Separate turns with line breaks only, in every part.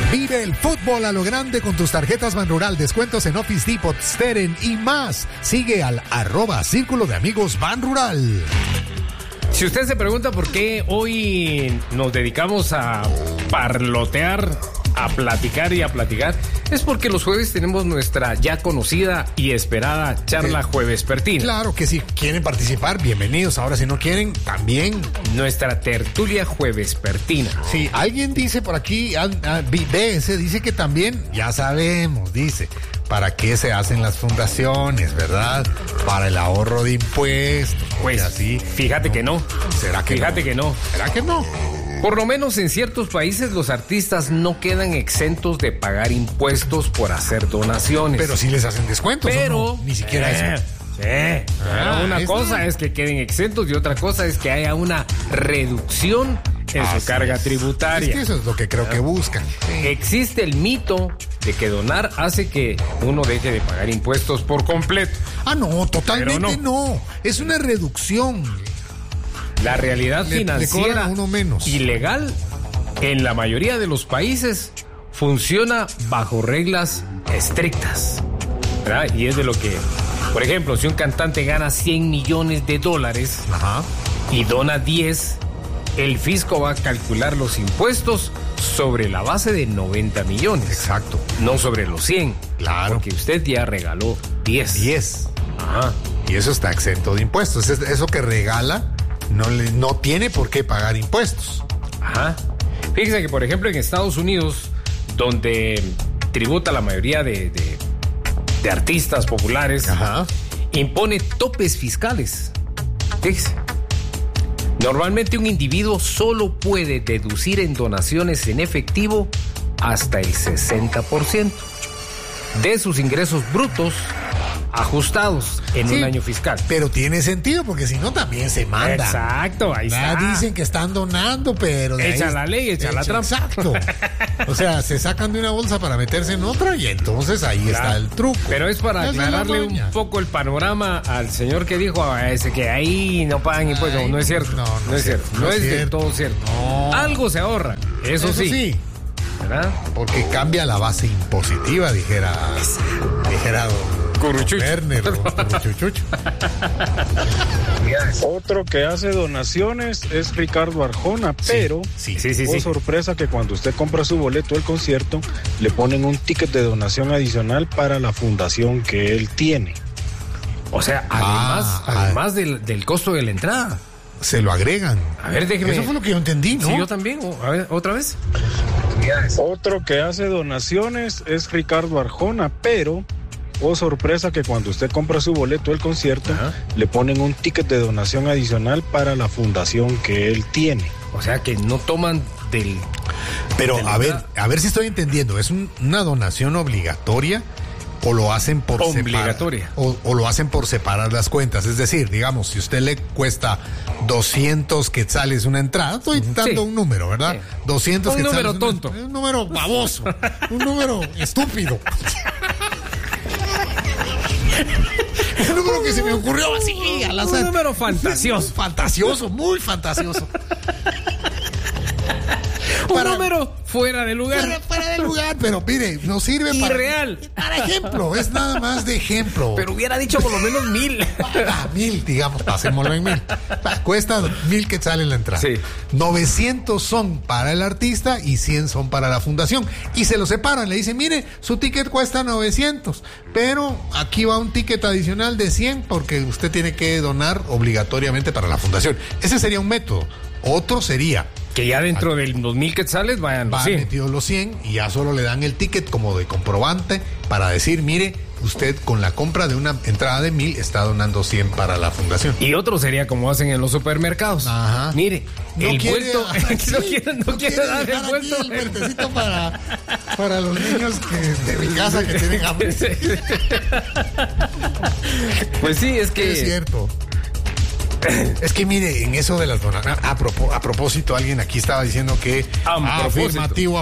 Vive el fútbol a lo grande con tus tarjetas Banrural, descuentos en Office Depot, Steren y más. Sigue al @Círculo de Amigos Banrural.
Si usted se pregunta por qué hoy nos dedicamos a parlotear, a platicar y a platicar, es porque los jueves tenemos nuestra ya conocida y esperada charla juevespertina.
Claro que si quieren participar, bienvenidos. Ahora si no quieren, también.
Nuestra tertulia juevespertina.
Sí, alguien dice por aquí, BS, dice que también, ya sabemos, dice, ¿para qué se hacen las fundaciones, verdad? Para el ahorro de impuestos.
Pues
así.
Fíjate que no.
¿Será que
Fíjate
no?
que no.
¿Será que no?
Por lo menos en ciertos países los artistas no quedan exentos de pagar impuestos por hacer donaciones.
Pero sí les hacen descuentos.
Pero
¿o no? Ni siquiera eso.
Sí. Pero una cosa es que queden exentos y otra cosa es que haya una reducción en su carga tributaria.
Es que eso es lo que creo que buscan. Sí.
Existe el mito de que donar hace que uno deje de pagar impuestos por completo.
Ah, no, totalmente
no.
no. Es una reducción.
La realidad
Le
financiera
cobran uno menos.
y legal en la mayoría de los países funciona bajo reglas estrictas, ¿verdad? Y es de lo que, por ejemplo, si un cantante gana $100 millones
Ajá.
y dona 10, el fisco va a calcular los impuestos sobre la base de 90 millones.
Exacto.
No sobre los 100.
Claro.
Porque usted ya regaló 10.
10.
Ajá.
Y eso está exento de impuestos. Eso que regala no tiene por qué pagar impuestos.
Ajá. Fíjense que, por ejemplo, en Estados Unidos, donde tributa la mayoría de artistas populares,
Ajá.
impone topes fiscales. Fíjense. Normalmente un individuo solo puede deducir en donaciones en efectivo hasta el 60% de sus ingresos brutos ajustados en un año fiscal.
Pero tiene sentido porque si no también se manda.
Exacto, ahí está.
Dicen que están donando, pero
echa la ley, echa la trampa.
Exacto. O sea, se sacan de una bolsa para meterse en otra y entonces ahí está el truco.
Pero es para aclararle un poco el panorama al señor que dijo ese que ahí no pagan impuestos. No es cierto. No es cierto. No es del todo cierto. No. Algo se ahorra. Eso sí. ¿Verdad?
Porque cambia la base impositiva, dijera don
Curuchucho.
Werner, Curuchuchucho.
Otro que hace donaciones es Ricardo Arjona, pero
sí.
sorpresa que cuando usted compra su boleto del concierto le ponen un ticket de donación adicional para la fundación que él tiene.
O sea, además del costo de la entrada.
Se lo agregan.
A ver, déjeme.
Eso fue lo que yo entendí, ¿no?
Sí, yo también. A ver, otra vez.
Otro que hace donaciones es Ricardo Arjona, pero sorpresa que cuando usted compra su boleto del concierto le ponen un ticket de donación adicional para la fundación que él tiene.
O sea que no toman del...
Pero a ver si estoy entendiendo, ¿es una donación obligatoria o lo hacen por
obligatoria
o lo hacen por separar las cuentas? Es decir, digamos, si usted le cuesta 200 quetzales una entrada, estoy dando un número, ¿verdad? Sí. 200
un
quetzales.
Número tonto.
Un número baboso, un número estúpido. Un número que se me ocurrió así al azar.
Un número fantasioso.
Fantasioso, muy fantasioso.
Un número fuera de lugar.
Fuera de lugar, pero mire, nos sirve
irreal.
Para ejemplo, es nada más de ejemplo.
Pero hubiera dicho por lo menos 1,000.
1,000, digamos, pasémoslo en 1,000. Cuesta 1,000 quetzales la entrada.
Sí.
900 son para el artista y 100 son para la fundación. Y se lo separan, le dicen, mire, su ticket cuesta 900, pero aquí va un ticket adicional de 100 porque usted tiene que donar obligatoriamente para la fundación. Ese sería un método. Otro sería
que ya dentro de los 1,000 quetzales van
metidos los 100 y ya solo le dan el ticket como de comprobante para decir, mire, usted con la compra de una entrada de 1,000 está donando 100 para la fundación.
Y otro sería como hacen en los supermercados.
Ajá.
Mire,
no
el
quiere,
vuelto, no quiere dar el vuelto.
El puertecito para los niños de mi casa que tienen hambre.
Pues sí, es que
es cierto. Es que mire, en eso de las donaciones, a propósito, alguien aquí estaba diciendo que afirmativo.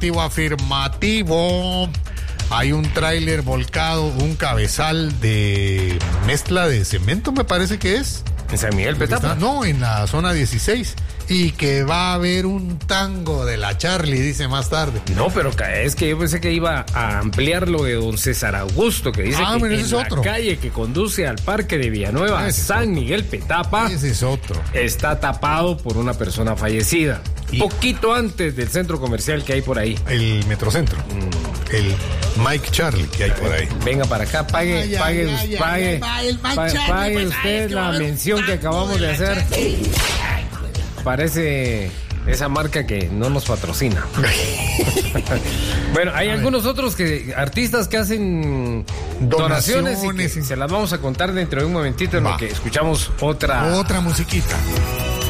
Hay un tráiler volcado, un cabezal de mezcla de cemento, me parece que es.
¿En San Miguel Petapa?
No, en la zona 16. Y que va a haber un tango de la Charlie, dice más tarde.
No, pero es que yo pensé que iba a ampliar lo de don César Augusto, que dice que en la calle que conduce al parque de Villanueva, San Miguel Petapa,
ese es otro.
Está tapado por una persona fallecida. Poquito antes del centro comercial que hay por ahí.
El Metrocentro. El Mike Charlie que hay por ahí.
Venga para acá, pague usted la mención que acabamos de hacer. Parece esa marca que no nos patrocina. Bueno, hay algunos otros artistas que hacen donaciones y que se las vamos a contar dentro de un momentito en lo que escuchamos otra
musiquita.